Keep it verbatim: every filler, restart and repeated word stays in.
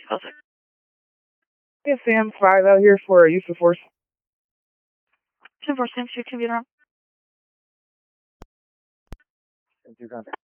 Celtic. Yeah, Sam five out here for use of force. ten four, Sam two, can be around. Two contact.